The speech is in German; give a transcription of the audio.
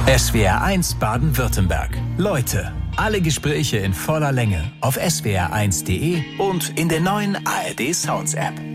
SWR1 Baden-Württemberg. Leute, alle Gespräche in voller Länge auf swr1.de und in der neuen ARD Sounds App.